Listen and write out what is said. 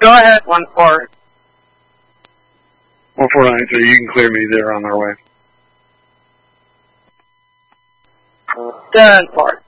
Go ahead, 1-4. 1493, you can clear me. They're on their way. 7-4.